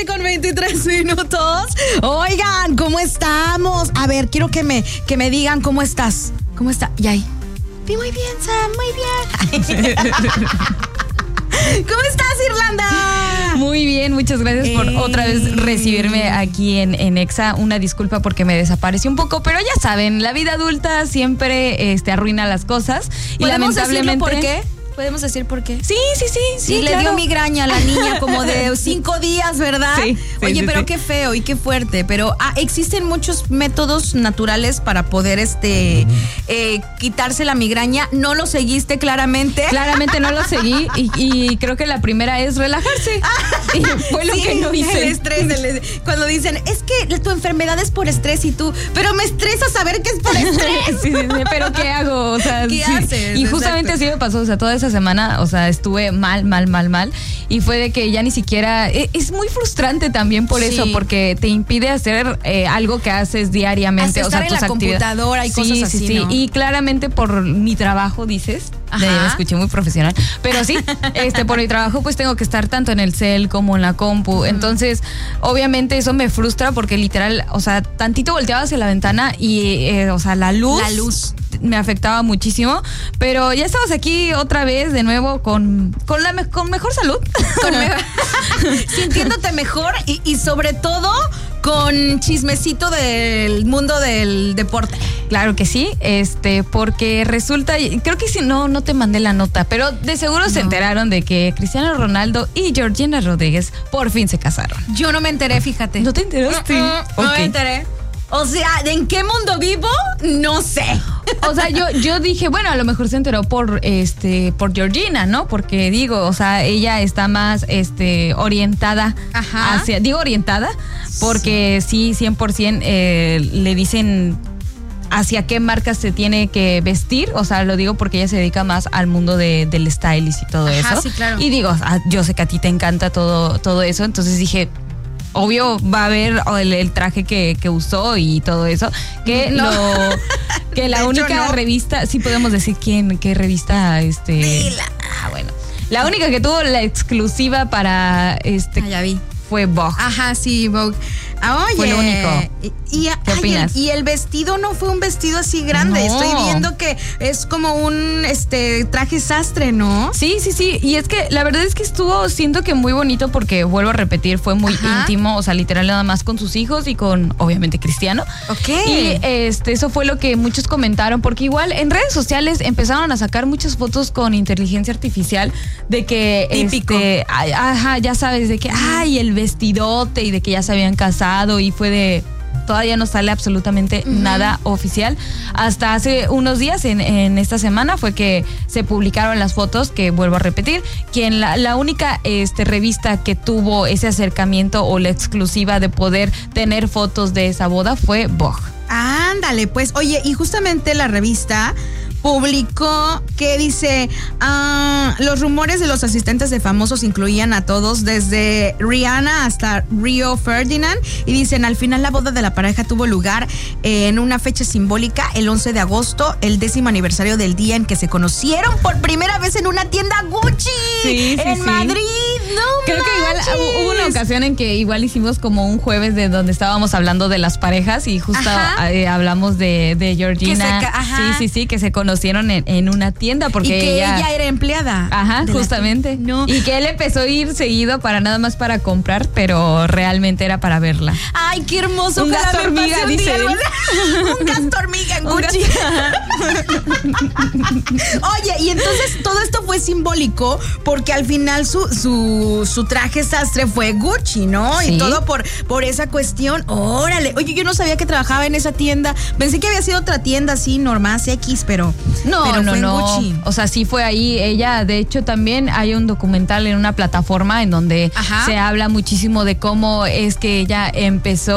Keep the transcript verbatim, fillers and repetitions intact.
once con veintitrés minutos. Oigan, ¿cómo estamos? A ver, quiero que me, que me digan cómo estás. ¿Cómo está? Y ahí. Muy bien, Sam, muy bien. ¿Cómo estás, Irlanda? Muy bien, muchas gracias por Ey. otra vez recibirme aquí en, en Exa. Una disculpa porque me desaparecí un poco, pero ya saben, la vida adulta siempre este, arruina las cosas. Y ¿Podemos lamentablemente. decirlo por qué? ¿Podemos decir por qué? Sí, sí, sí. Sí, sí le claro. dio migraña a la niña como de cinco días, ¿verdad? Sí, sí, Oye, sí, pero sí. qué feo y qué fuerte. Pero ah, existen muchos métodos naturales para poder este eh, quitarse la migraña. ¿No lo seguiste claramente? Claramente no lo seguí y, y creo que la primera es relajarse. Y fue lo Sí, que no hice. el estrés, el- cuando dicen, es que tu enfermedad es por estrés y tú, pero me estresa saber que es por estrés. Sí, sí, sí, pero ¿qué hago? O sea, ¿Qué sí. haces? Y justamente Exacto. así me pasó, o sea, toda esa semana, o sea, estuve mal, mal, mal, mal. Y fue de que ya ni siquiera. e- Es muy frustrante también por Sí. eso, porque te impide hacer eh, algo que haces diariamente. Hasta o sea, estar en tus la actividades. computadora y Sí, cosas sí, así, sí. ¿no? Y claramente por mi trabajo, dices. Ajá. Ya me escuché muy profesional. Pero sí, este, por mi trabajo, pues tengo que estar tanto en el cel como en la compu. Entonces, obviamente, eso me frustra porque literal, o sea, tantito volteaba hacia la ventana y, eh, o sea, la luz. La luz. Me afectaba muchísimo, pero ya estamos aquí otra vez de nuevo con, con, la me- con mejor salud. Con me- sintiéndote mejor y, y sobre todo con chismecito del mundo del deporte. Claro que sí, este, porque resulta, creo que si no, no te mandé la nota, pero de seguro se No. enteraron de que Cristiano Ronaldo y Georgina Rodríguez por fin se casaron. Yo no me enteré, fíjate. ¿No te enteraste? Mm, mm, No Ok. me enteré. O sea, ¿en qué mundo vivo? No sé. O sea, yo, yo dije, bueno, a lo mejor se enteró por este, por Georgina, ¿no? Porque digo, o sea, ella está más este orientada Ajá. hacia, digo orientada, porque sí, cien por ciento eh, le dicen hacia qué marcas se tiene que vestir, o sea, lo digo porque ella se dedica más al mundo de, del stylist y todo Ajá, eso. sí, claro. Y digo, ah, yo sé que a ti te encanta todo, todo eso, entonces dije, obvio va a haber el, el traje que, que usó y todo eso, que No. lo que la De hecho, única no. revista, sí podemos decir quién, qué revista, este. Dila. Ah, bueno. La única que tuvo la exclusiva para este Ah, ya vi. fue Vogue. Ajá, sí, Vogue. Ah, oye. Fue lo único. Y, y- ¿Qué ay, opinas? el- y el vestido no fue un vestido así grande. No. Estoy viendo que es como un este traje sastre, ¿no? Sí, sí, sí. Y es que la verdad es que estuvo, siento que muy bonito porque, vuelvo a repetir, fue muy Ajá. íntimo, o sea, literal nada más con sus hijos y con, obviamente, Cristiano. Ok. Y este, eso fue lo que muchos comentaron, porque igual en redes sociales empezaron a sacar muchas fotos con inteligencia artificial de que, Típico. este, ay, ajá, ya sabes, de que, ay, el vestidote y de que ya se habían casado y fue de... Todavía no sale absolutamente Ujú. nada oficial. Hasta hace unos días, en, en esta semana, fue que se publicaron las fotos, que vuelvo a repetir, quien la, la única este, revista que tuvo ese acercamiento o la exclusiva de poder tener fotos de esa boda fue Vogue. Ándale, pues, oye, y justamente la revista publicó que dice, ah, los rumores de los asistentes de famosos incluían a todos, desde Rihanna hasta Rio Ferdinand, y dicen, al final la boda de la pareja tuvo lugar en una fecha simbólica, el once de agosto, el décimo aniversario del día en que se conocieron por primera vez en una tienda Gucci, Sí, sí, en sí. Madrid. No Creo que igual manches. hubo una ocasión en que igual hicimos como un jueves de donde estábamos hablando de las parejas y justo Ajá. eh, hablamos de, de Georgina. Que se ca- ajá. Sí, sí, sí, que se conocieron en, en una tienda porque y que ella, ella, era empleada. Ajá, de la justamente. tienda. No. Y que él empezó a ir seguido para nada más para comprar, pero realmente era para verla. Ay, qué hermoso. Un ojalá gasto me pase hormiga, un dice día, él. ¿verdad? Un gasto hormiga en Un Gucci. Oye, y entonces todo esto fue simbólico porque al final su, su, su traje sastre fue Gucci, ¿no? Sí. Y todo por, por esa cuestión. Órale. Oye, yo no sabía que trabajaba en esa tienda. Pensé que había sido otra tienda así, normal, X, pero, No, pero no, fue en no. Gucci. O sea, sí fue ahí. Ella, de hecho, también hay un documental en una plataforma en donde Ajá. se habla muchísimo de cómo es que ella empezó